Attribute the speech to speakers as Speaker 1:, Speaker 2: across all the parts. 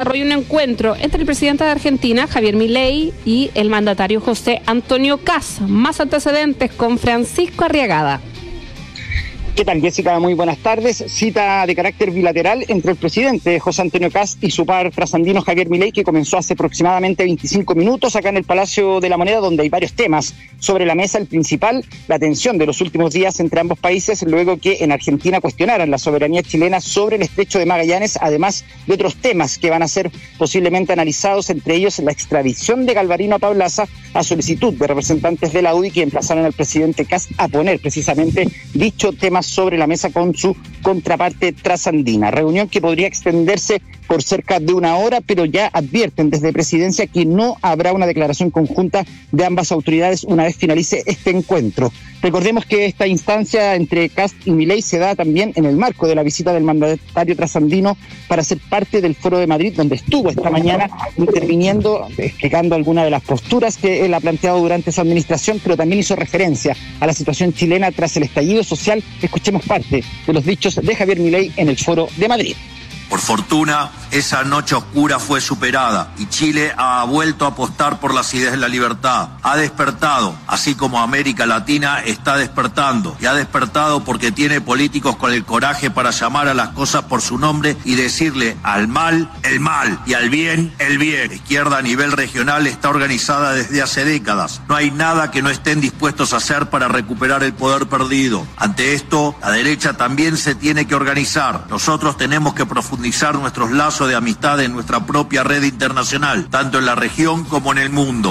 Speaker 1: desarrolla un encuentro entre el presidente de Argentina, Javier Milei, y el mandatario José Antonio Kast. Más antecedentes con Francisco Arriagada.
Speaker 2: ¿Qué tal, Jessica? Muy buenas tardes. Cita de carácter bilateral entre el presidente José Antonio Kast y su par trasandino Javier Milei, que comenzó hace aproximadamente 25 minutos acá en el Palacio de la Moneda, donde hay varios temas sobre la mesa. El principal, la tensión de los últimos días entre ambos países, luego que en Argentina cuestionaran la soberanía chilena sobre el estrecho de Magallanes, además de otros temas que van a ser posiblemente analizados, entre ellos la extradición de Galvarino a Paulaza a solicitud de representantes de la UDI, que emplazaron al presidente Kast a poner precisamente dicho tema sobre la mesa con su contraparte trasandina. Reunión que podría extenderse por cerca de una hora, pero ya advierten desde Presidencia que no habrá una declaración conjunta de ambas autoridades una vez finalice este encuentro. Recordemos que esta instancia entre Kast y Milei se da también en el marco de la visita del mandatario trasandino para ser parte del Foro de Madrid, donde estuvo esta mañana interviniendo, explicando algunas de las posturas que él ha planteado durante su administración, pero también hizo referencia a la situación chilena tras el estallido social. Escuchemos parte de los dichos de Javier Milei en el Foro de Madrid.
Speaker 3: Por fortuna, esa noche oscura fue superada y Chile ha vuelto a apostar por las ideas de la libertad. Ha despertado, así como América Latina está despertando. Y ha despertado porque tiene políticos con el coraje para llamar a las cosas por su nombre y decirle al mal, el mal, y al bien, el bien. La izquierda a nivel regional está organizada desde hace décadas. No hay nada que no estén dispuestos a hacer para recuperar el poder perdido. Ante esto, la derecha también se tiene que organizar. Nosotros tenemos que profundizar nuestros lazos de amistad en nuestra propia red internacional, tanto en la región como en el mundo.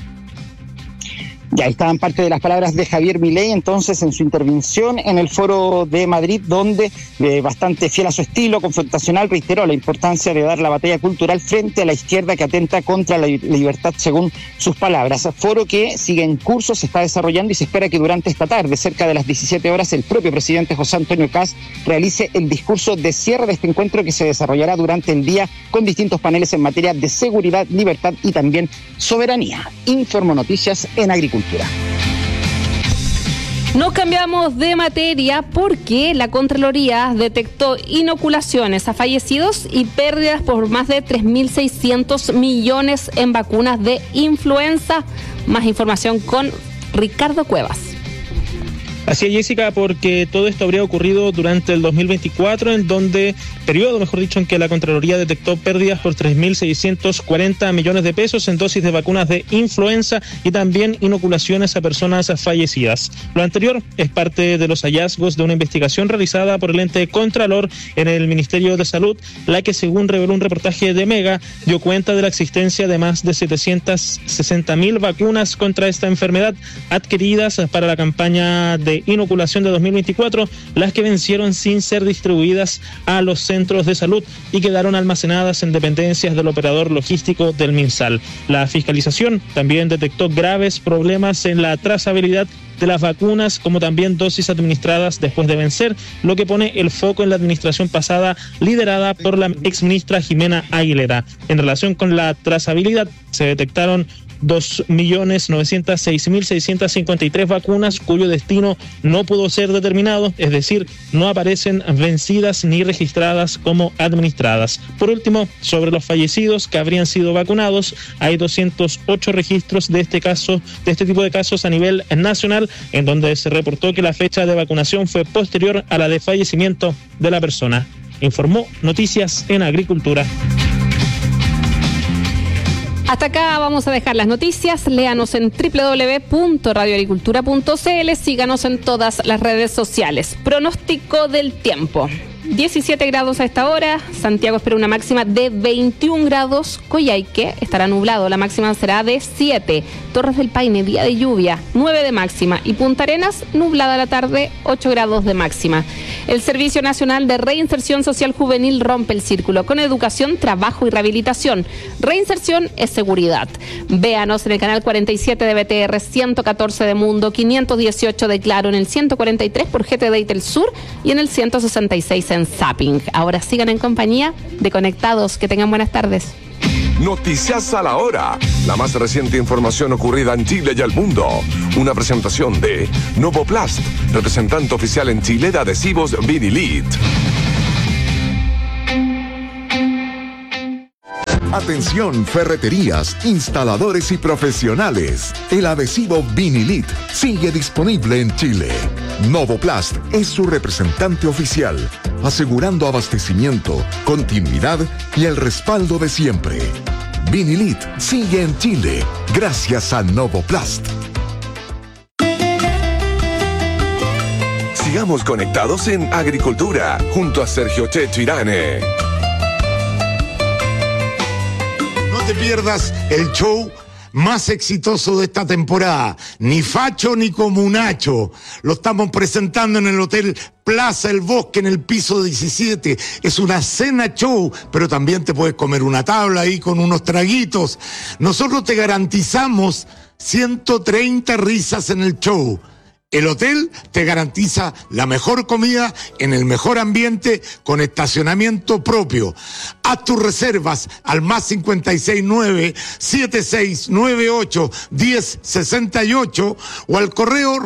Speaker 2: Ya estaban parte de las palabras de Javier Milei entonces en su intervención en el Foro de Madrid, donde, bastante fiel a su estilo confrontacional, reiteró la importancia de dar la batalla cultural frente a la izquierda que atenta contra la libertad, según sus palabras. Foro que sigue en curso, se está desarrollando y se espera que durante esta tarde, cerca de las 17 horas, el propio presidente José Antonio Kast realice el discurso de cierre de este encuentro, que se desarrollará durante el día con distintos paneles en materia de seguridad, libertad y también soberanía. Informo Noticias en Agricultura.
Speaker 1: Nos cambiamos de materia porque la Contraloría detectó inoculaciones a fallecidos y pérdidas por más de 3.600 millones en vacunas de influenza. Más información con Ricardo Cuevas.
Speaker 4: Así es, Jessica, porque todo esto habría ocurrido durante el 2024, periodo en que la Contraloría detectó pérdidas por 3.640 millones de pesos en dosis de vacunas de influenza y también inoculaciones a personas fallecidas. Lo anterior es parte de los hallazgos de una investigación realizada por el ente Contralor en el Ministerio de Salud, la que, según reveló un reportaje de Mega, dio cuenta de la existencia de más de 760.000 vacunas contra esta enfermedad adquiridas para la campaña de inoculación de 2024, las que vencieron sin ser distribuidas a los centros de salud y quedaron almacenadas en dependencias del operador logístico del MinSal. La fiscalización también detectó graves problemas en la trazabilidad de las vacunas, como también dosis administradas después de vencer, lo que pone el foco en la administración pasada liderada por la exministra Jimena Aguilera. En relación con la trazabilidad, se detectaron 2.906.653 vacunas cuyo destino no pudo ser determinado, es decir, no aparecen vencidas ni registradas como administradas. Por último, sobre los fallecidos que habrían sido vacunados, hay 208 registros de este tipo de casos a nivel nacional, en donde se reportó que la fecha de vacunación fue posterior a la de fallecimiento de la persona. Informó Noticias en Agricultura.
Speaker 1: Hasta acá vamos a dejar las noticias. Léanos en www.radioagricultura.cl. Síganos en todas las redes sociales. Pronóstico del tiempo. 17 grados a esta hora. Santiago espera una máxima de 21 grados. Coyhaique estará nublado. La máxima será de 7. Torres del Paine, día de lluvia, 9 de máxima. Y Punta Arenas, nublada la tarde, 8 grados de máxima. El Servicio Nacional de Reinserción Social Juvenil rompe el círculo con educación, trabajo y rehabilitación. Reinserción es seguridad. Véanos en el canal 47 de BTR, 114 de Mundo, 518 de Claro, en el 143 por GTD y Telsur y en el 166 en Zapping. Ahora sigan en compañía de Conectados. Que tengan buenas tardes.
Speaker 5: Noticias a la hora. La más reciente información ocurrida en Chile y el mundo. Una presentación de Novoplast, representante oficial en Chile de adhesivos Vinilit.
Speaker 6: Atención, ferreterías, instaladores y profesionales. El adhesivo Vinilit sigue disponible en Chile. Novoplast es su representante oficial, asegurando abastecimiento, continuidad y el respaldo de siempre. Vinilit sigue en Chile gracias a Novoplast.
Speaker 5: Sigamos conectados en Agricultura junto a Sergio Checho Irane.
Speaker 7: No te pierdas el show más exitoso de esta temporada, Ni Facho ni Comunacho. Lo estamos presentando en el Hotel Plaza El Bosque, en el piso 17. Es una cena show, pero también te puedes comer una tabla ahí con unos traguitos. Nosotros te garantizamos 130 risas en el show. El hotel te garantiza la mejor comida en el mejor ambiente con estacionamiento propio. Haz tus reservas al más 569-7698-1068 o al correo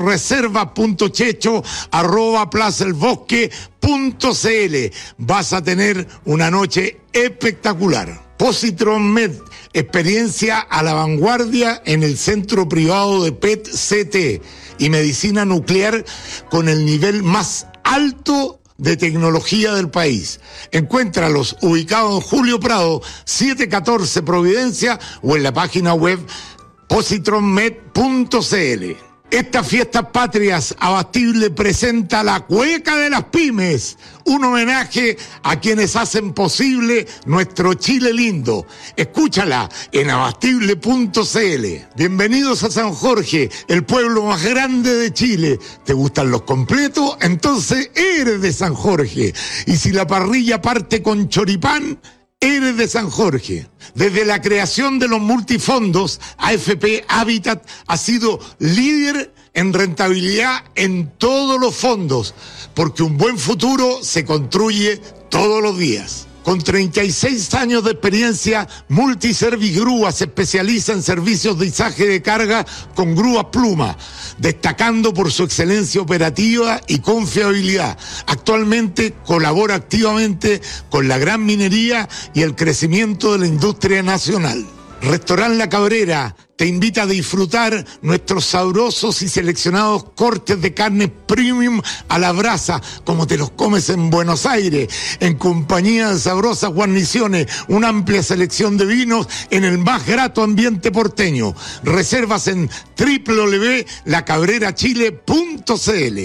Speaker 7: reserva.checho@plazaelbosque.cl. Vas a tener una noche espectacular. Positron Med, experiencia a la vanguardia en el centro privado de PET-CT y medicina nuclear con el nivel más alto de tecnología del país. Encuéntralos ubicados en Julio Prado, 714 Providencia o en la página web positronmed.cl. Estas fiestas patrias, Abastible presenta la Cueca de las Pymes, un homenaje a quienes hacen posible nuestro Chile lindo. Escúchala en abastible.cl. Bienvenidos a San Jorge, el pueblo más grande de Chile. ¿Te gustan los completos? Entonces eres de San Jorge. Y si la parrilla parte con choripán, eres de San Jorge. Desde la creación de los multifondos, AFP Habitat ha sido líder en rentabilidad en todos los fondos, porque un buen futuro se construye todos los días. Con 36 años de experiencia, Multiservice Grúa se especializa en servicios de izaje de carga con grúas pluma, destacando por su excelencia operativa y confiabilidad. Actualmente colabora activamente con la gran minería y el crecimiento de la industria nacional. Restaurant La Cabrera te invita a disfrutar nuestros sabrosos y seleccionados cortes de carne premium a la brasa, como te los comes en Buenos Aires, en compañía de sabrosas guarniciones, una amplia selección de vinos en el más grato ambiente porteño. Reservas en www.lacabrerachile.cl.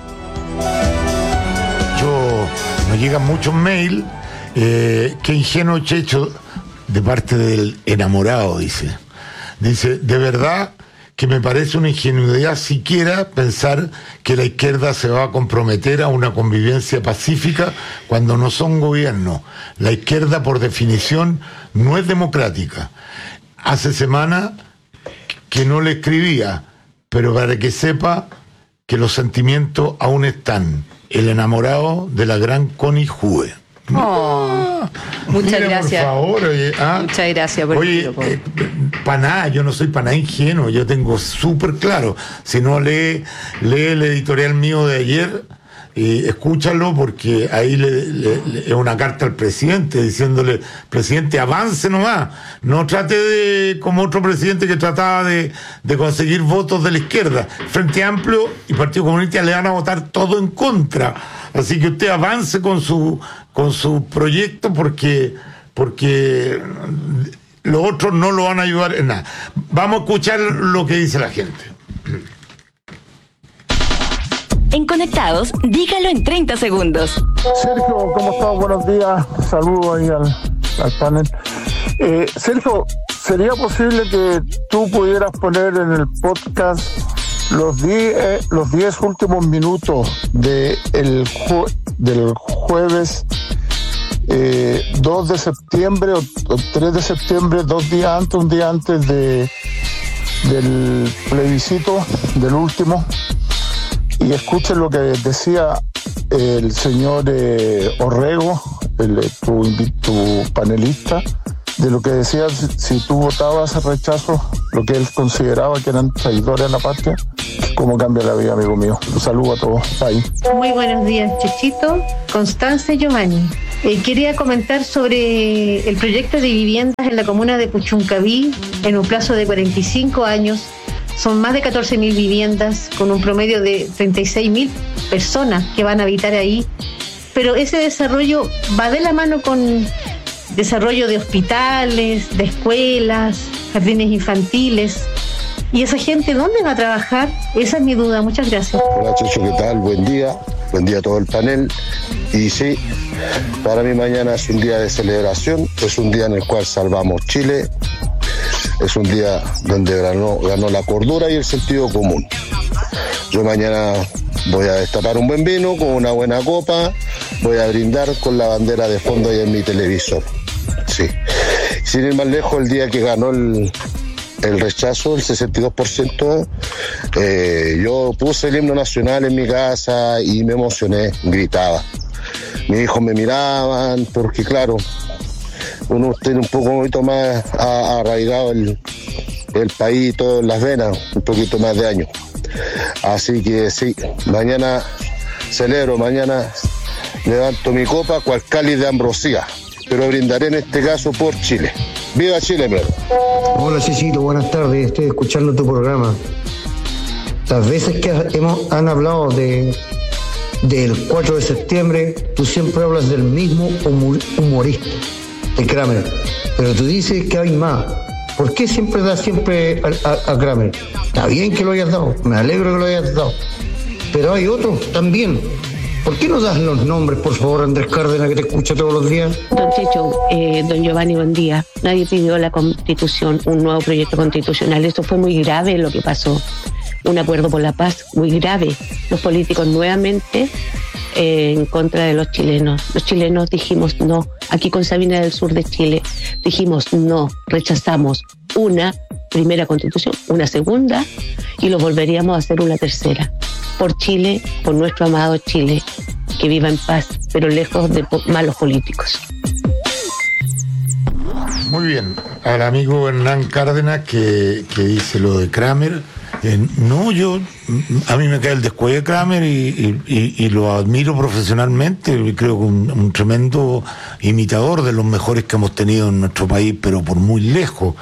Speaker 7: Nos llegan muchos mails, qué ingenuo Checho, de parte del enamorado, dice, de verdad que me parece una ingenuidad siquiera pensar que la izquierda se va a comprometer a una convivencia pacífica cuando no son gobierno. La izquierda, por definición, no es democrática. Hace semana que no le escribía, pero para que sepa que los sentimientos aún están. El enamorado de la gran Connie Hue.
Speaker 8: Muchas gracias.
Speaker 7: Por favor,
Speaker 8: Muchas gracias por
Speaker 7: para nada, yo no soy para nada ingenuo, yo tengo súper claro. Si no, lee el editorial mío de ayer y escúchalo, porque ahí es una carta al presidente diciéndole: presidente, avance nomás, no trate de como otro presidente que trataba de conseguir votos de la izquierda. Frente Amplio y Partido Comunista le van a votar todo en contra, así que usted avance con su proyecto, porque los otros no lo van a ayudar en nada. Vamos a escuchar lo que dice la gente.
Speaker 9: En Conectados, dígalo en 30 segundos.
Speaker 10: Sergio, ¿cómo estás? Buenos días. Saludos ahí al panel. Sergio, ¿sería posible que tú pudieras poner en el podcast los 10 últimos minutos del jueves 2 de septiembre o 3 de septiembre, un día antes del plebiscito, del último? Y escuchen lo que decía el señor Orrego, tu panelista, de lo que decía si tú votabas rechazo, lo que él consideraba que eran traidores a la patria. ¿Cómo cambia la vida, amigo mío? Un saludo a todos. Bye.
Speaker 11: Muy buenos días, Chechito. Constanza y Giovanni. Quería comentar sobre el proyecto de viviendas en la comuna de Puchuncaví en un plazo de 45 años. Son más de 14.000 viviendas con un promedio de 36.000 personas que van a habitar ahí. Pero ese desarrollo va de la mano con desarrollo de hospitales, de escuelas, jardines infantiles. ¿Y esa gente dónde va a trabajar? Esa es mi duda. Muchas gracias.
Speaker 12: Hola, Checho, ¿qué tal? Buen día a todo el panel. Y sí, para mí mañana es un día de celebración, es un día en el cual salvamos Chile, es un día donde ganó la cordura y el sentido común. Yo mañana voy a destapar un buen vino con una buena copa, voy a brindar con la bandera de fondo ahí en mi televisor. Sí. Sin ir más lejos, el día que ganó el rechazo, el 62%, yo puse el himno nacional en mi casa y me emocioné, gritaba. Mis hijos me miraban, porque claro, uno tiene un poquito más arraigado el país, todo en las venas, un poquito más de años. Así que sí, mañana celebro, mañana levanto mi copa cual cáliz de ambrosía, pero brindaré en este caso por Chile. ¡Viva Chile, Pedro!
Speaker 13: Hola, Cecilio, buenas tardes. Estoy escuchando tu programa. Las veces que han hablado del 4 de septiembre, tú siempre hablas del mismo humorista, de Kramer. Pero tú dices que hay más. ¿Por qué siempre das a Kramer? Está bien que lo hayas dado, me alegro que lo hayas dado. Pero hay otros también. ¿Por qué no das los nombres, por favor, Andrés Cárdenas, que te escucha todos los días?
Speaker 14: Don Checho, don Giovanni, buen día. Nadie pidió la Constitución, un nuevo proyecto constitucional. Esto fue muy grave lo que pasó. Un acuerdo por la paz muy grave. Los políticos nuevamente en contra de los chilenos. Los chilenos dijimos no. Aquí con Sabina del Sur de Chile dijimos no, rechazamos una primera constitución, una segunda, y lo volveríamos a hacer una tercera. Por Chile, por nuestro amado Chile, que viva en paz, pero lejos de malos políticos.
Speaker 7: Muy bien, al amigo Hernán Cárdenas que dice lo de Kramer. A mí me cae el descuello de Kramer y lo admiro profesionalmente. Creo que un tremendo imitador de los mejores que hemos tenido en nuestro país, pero por muy lejos.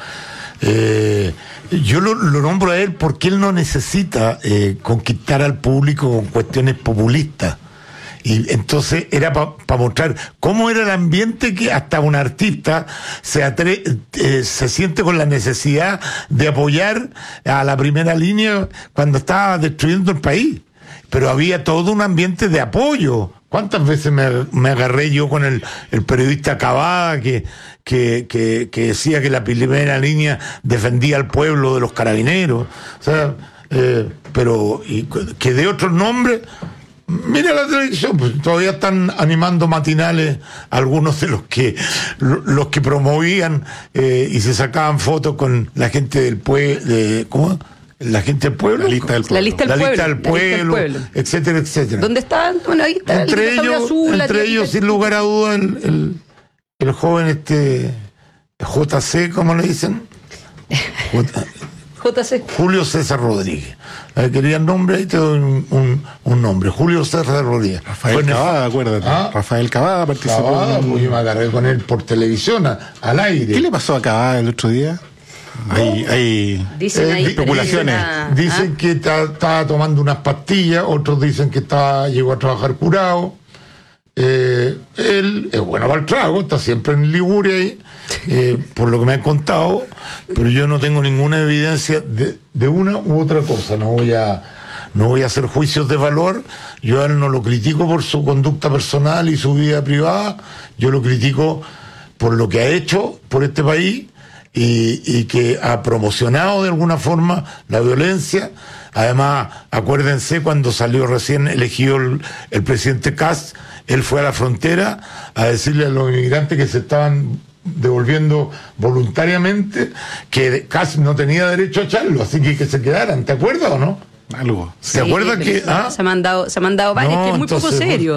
Speaker 7: Yo lo nombro a él porque él no necesita conquistar al público con cuestiones populistas. Y entonces era para mostrar cómo era el ambiente que hasta un artista se siente con la necesidad de apoyar a la primera línea cuando estaba destruyendo el país. Pero había todo un ambiente de apoyo. ¿Cuántas veces me agarré yo con el periodista Cavada que decía que la primera línea defendía al pueblo de los carabineros? O sea, pero que de otros nombres. Mira la televisión, pues todavía están animando matinales algunos de los que promovían y se sacaban fotos con la gente del pueblo. ¿Cómo? La gente del pueblo.
Speaker 8: La lista del pueblo,
Speaker 7: etcétera, etcétera.
Speaker 8: ¿Dónde estaban? Bueno, ahí está.
Speaker 7: Entre ellos, sin lugar a dudas, el joven JC, ¿cómo le dicen?
Speaker 8: JC.
Speaker 7: Julio César Rodríguez. Quería el nombre, ahí te doy un nombre. Julio César Rodríguez.
Speaker 15: Rafael Cavada, acuérdate.
Speaker 7: Rafael Cavada participó. Pues yo me agarré con él por televisión, al aire.
Speaker 15: ¿Qué le pasó a Cavada el otro día? Hay especulaciones.
Speaker 7: Dicen que estaba tomando unas pastillas, otros dicen que llegó a trabajar curado. Él es bueno para el trago, está siempre en Liguria ahí, por lo que me han contado, pero yo no tengo ninguna evidencia de una u otra cosa. No voy a hacer juicios de valor. Yo a él no lo critico por su conducta personal y su vida privada, yo lo critico por lo que ha hecho por este país y que ha promocionado de alguna forma la violencia. Además, acuérdense cuando salió recién elegido el presidente Kast, él fue a la frontera a decirle a los inmigrantes que se estaban devolviendo voluntariamente que Kast no tenía derecho a echarlo, así que se quedaran. ¿Te acuerdas o no?
Speaker 15: Algo.
Speaker 8: ¿Se acuerda que se ha mandado varios? No, que es muy poco serio.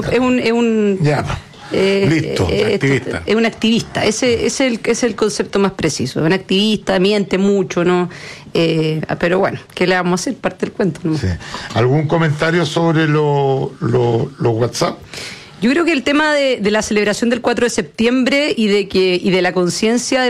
Speaker 7: Listo,
Speaker 8: activista. Es un activista, ese es el concepto más preciso. Es un activista, miente mucho, ¿no? Pero bueno, ¿qué le vamos a hacer? Parte del cuento, ¿no?
Speaker 7: Sí. ¿Algún comentario sobre los WhatsApp?
Speaker 8: Yo creo que el tema de la celebración del 4 de septiembre y de la conciencia